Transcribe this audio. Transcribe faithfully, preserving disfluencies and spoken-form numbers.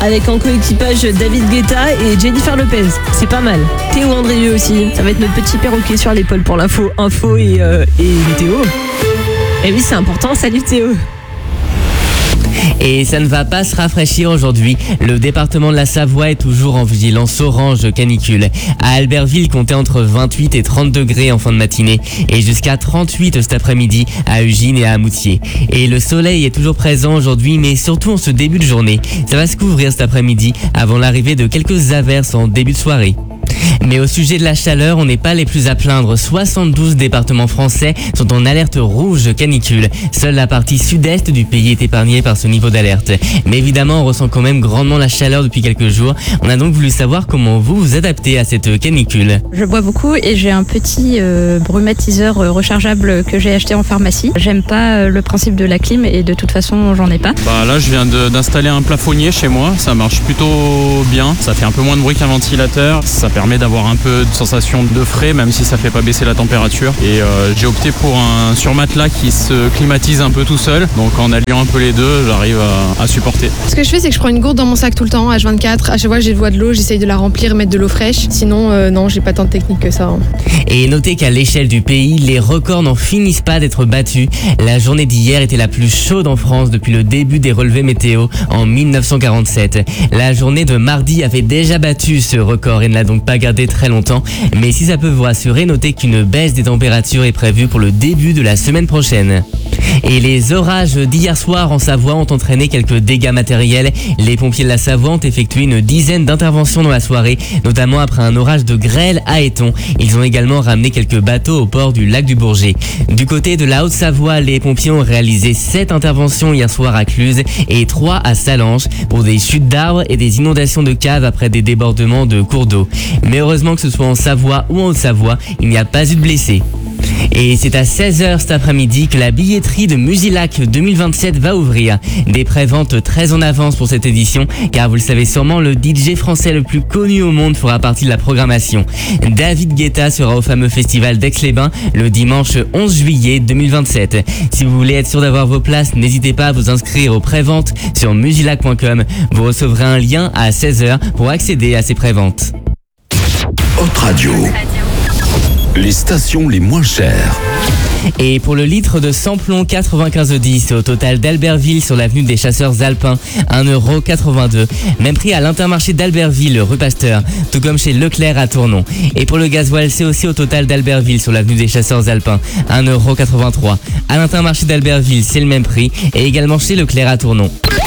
avec en coéquipage David Guetta et Jennifer Lopez. C'est pas mal. Théo Andrieux aussi. Ça va être notre petit perroquet sur l'épaule pour l'info, info et, euh, et météo. Et oui, c'est important. Salut Théo. Et ça ne va pas se rafraîchir aujourd'hui. Le département de la Savoie est toujours en vigilance orange canicule. À Albertville, comptez entre vingt-huit et trente degrés en fin de matinée et jusqu'à trente-huit cet après-midi à Ugine et à Amoutier. Et le soleil est toujours présent aujourd'hui, mais surtout en ce début de journée. Ça va se couvrir cet après-midi avant l'arrivée de quelques averses en début de soirée. Mais au sujet de la chaleur, on n'est pas les plus à plaindre. soixante-douze départements français sont en alerte rouge canicule. Seule la partie sud-est du pays est épargnée par ce niveau d'alerte. Mais évidemment, on ressent quand même grandement la chaleur depuis quelques jours. On a donc voulu savoir comment vous vous adaptez à cette canicule. Je bois beaucoup et j'ai un petit euh, brumatiseur rechargeable que j'ai acheté en pharmacie. J'aime pas euh, le principe de la clim et de toute façon, j'en ai pas. Bah là, je viens de, d'installer un plafonnier chez moi. Ça marche plutôt bien. Ça fait un peu moins de bruit qu'un ventilateur. Ça permet d'avoir un peu de sensation de frais, même si ça fait pas baisser la température. Et euh, j'ai opté pour un surmatelas qui se climatise un peu tout seul. Donc en alliant un peu les deux, j'arrive à, à supporter. Ce que je fais, c'est que je prends une gourde dans mon sac tout le temps, H vingt-quatre. À chaque fois que j'ai besoin de l'eau, j'essaye de la remplir, mettre de l'eau fraîche. Sinon, euh, non, j'ai pas tant de technique que ça. Hein. Et notez qu'à l'échelle du pays, les records n'en finissent pas d'être battus. La journée d'hier était la plus chaude en France depuis le début des relevés météo en mille neuf cent quarante-sept. La journée de mardi avait déjà battu ce record et ne l'a donc pas gardé très longtemps. Mais si ça peut vous rassurer, notez qu'une baisse des températures est prévue pour le début de la semaine prochaine. Et les orages d'hier soir en Savoie ont entraîné quelques dégâts matériels. Les pompiers de la Savoie ont effectué une dizaine d'interventions dans la soirée, notamment après un orage de grêle à Éton. Ils ont également ramené quelques bateaux au port du lac du Bourget. Du côté de la Haute-Savoie, les pompiers ont réalisé sept interventions hier soir à Cluse et trois à Salange pour des chutes d'arbres et des inondations de caves après des débordements de cours d'eau. Mais heureusement que ce soit en Savoie ou en Haute-Savoie, il n'y a pas eu de blessés. Et c'est à seize heures cet après-midi que la billetterie de Musilac deux mille vingt-sept va ouvrir. Des préventes très en avance pour cette édition, car vous le savez sûrement, le D J français le plus connu au monde fera partie de la programmation. David Guetta sera au fameux festival d'Aix-les-Bains le dimanche onze juillet deux mille vingt-sept. Si vous voulez être sûr d'avoir vos places, n'hésitez pas à vous inscrire aux préventes sur musilac point com. Vous recevrez un lien à seize heures pour accéder à ces préventes. Hot Radio. Les stations les moins chères. Et pour le litre de samplon quatre-vingt-quinze dix au total d'Albertville sur l'avenue des Chasseurs Alpins, un euro quatre-vingt-deux. Même prix à l'Intermarché d'Albertville, rue Pasteur, tout comme chez Leclerc à Tournon. Et pour le gasoil, c'est aussi au total d'Albertville sur l'avenue des Chasseurs Alpins, un euro quatre-vingt-trois. À l'Intermarché d'Albertville, c'est le même prix et également chez Leclerc à Tournon.